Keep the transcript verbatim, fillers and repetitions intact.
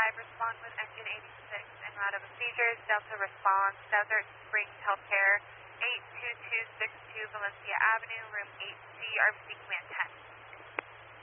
five, respond with engine eighty-six en route of a seizure. Delta response, Desert Springs Healthcare, eight two two six two Valencia Avenue, room eight C, R B C Command ten.